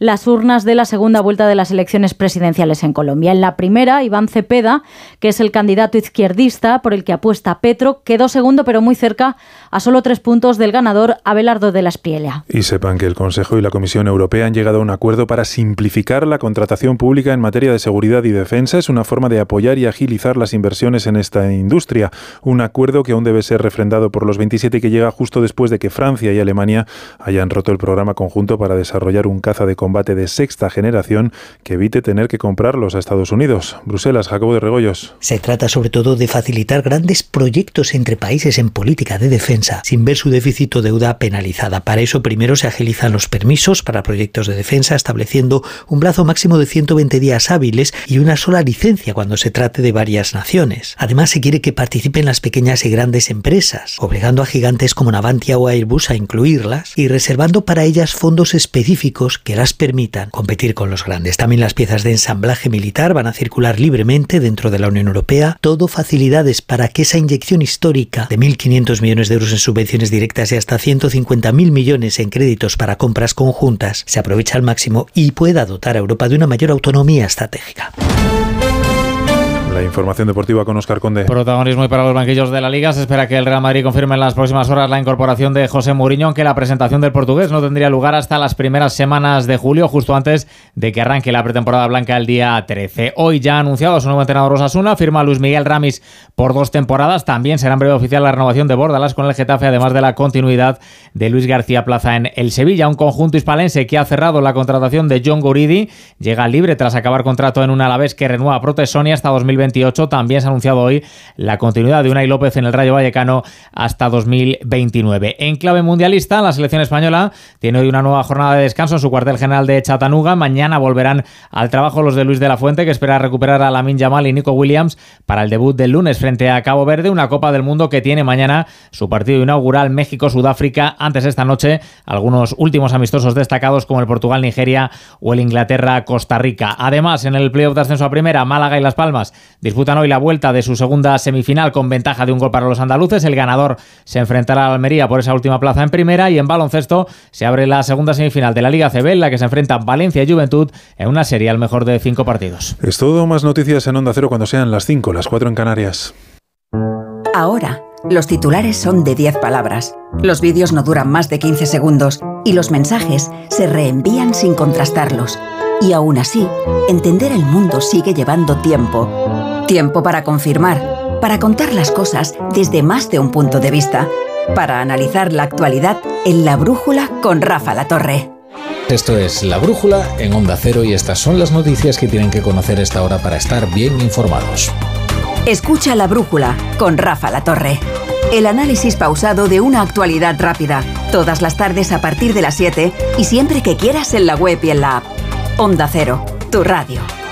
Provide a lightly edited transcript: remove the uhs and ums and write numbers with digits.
las urnas de la segunda vuelta de las elecciones presidenciales en Colombia. En la primera, Iván Cepeda, que es el candidato izquierdista por el que apuesta Petro, quedó segundo pero muy cerca, a solo 3 puntos del ganador Abelardo de la Espriella. Y sepan que el Consejo y la Comisión Europea han llegado a un acuerdo para simplificar la contratación pública en materia de seguridad y defensa. Es una forma de apoyar y agilizar las inversiones en esta industria. Un acuerdo que aún debe ser refrendado por los 27 y que llega justo después de que Francia y Alemania hayan roto el programa conjunto para desarrollar un caza de combate de 6ª generación que evite tener que comprarlos a Estados Unidos. Bruselas, Jacobo de Regoyos. Se trata sobre todo de facilitar grandes proyectos entre países en política de defensa sin ver su déficit o deuda penalizada. Para eso primero se agilizan los permisos para proyectos de defensa, estableciendo un plazo máximo de 120 días hábiles y una sola licencia cuando se trate de varias naciones. Además, se quiere que participen las pequeñas y grandes empresas, obligando a gigantes como Navantia o Airbus a incluirlas y reservando para ellas fondos específicos que las permitan competir con los grandes. También las piezas de ensamblaje militar van a circular libremente dentro de la Unión Europea. Todo facilidades para que esa inyección histórica de 1.500 millones de euros en subvenciones directas y hasta 150.000 millones en créditos para compras conjuntas se aproveche al máximo y pueda dotar a Europa de una mayor autonomía estratégica. La información deportiva con Óscar Conde. Protagonismo y para los banquillos de la Liga. Se espera que el Real Madrid confirme en las próximas horas la incorporación de José Mourinho, aunque la presentación del portugués no tendría lugar hasta las primeras semanas de julio, justo antes de que arranque la pretemporada blanca el día 13. Hoy ya ha anunciado a su nuevo entrenador Osasuna, firma Luis Miguel Ramis por 2 temporadas. También será en breve oficial la renovación de Bordalás con el Getafe, además de la continuidad de Luis García Plaza en el Sevilla. Un conjunto hispalense que ha cerrado la contratación de John Guridi. Llega libre tras acabar contrato en un Alavés que renueva Protesoni hasta 2028. También se ha anunciado hoy la continuidad de Unai López en el Rayo Vallecano hasta 2029. En clave mundialista, la selección española tiene hoy una nueva jornada de descanso en su cuartel general de Chattanooga. Mañana volverán al trabajo los de Luis de la Fuente, que espera recuperar a Lamine Yamal y Nico Williams para el debut del lunes frente a Cabo Verde, una Copa del Mundo que tiene mañana su partido inaugural México-Sudáfrica. Antes esta noche, algunos últimos amistosos destacados como el Portugal-Nigeria o el Inglaterra-Costa Rica. Además, en el playoff de ascenso a primera, Málaga y Las Palmas disputan hoy la vuelta de su segunda semifinal con ventaja de 1 gol para los andaluces. El ganador se enfrentará a Almería por esa última plaza en primera, y en baloncesto se abre la segunda semifinal de la Liga ACB, en la que se enfrentan Valencia y Juventud en una serie al mejor de 5 partidos. Es todo. Más noticias en Onda Cero cuando sean las 5, las 4 en Canarias. Ahora, los titulares son de 10 palabras. Los vídeos no duran más de 15 segundos y los mensajes se reenvían sin contrastarlos. Y aún así, entender el mundo sigue llevando tiempo. Tiempo para confirmar, para contar las cosas desde más de un punto de vista, para analizar la actualidad en La Brújula con Rafa Latorre. Esto es La Brújula en Onda Cero y estas son las noticias que tienen que conocer a esta hora para estar bien informados. Escucha La Brújula con Rafa Latorre. El análisis pausado de una actualidad rápida. Todas las tardes a partir de las 7 y siempre que quieras en la web y en la app. Onda Cero, tu radio.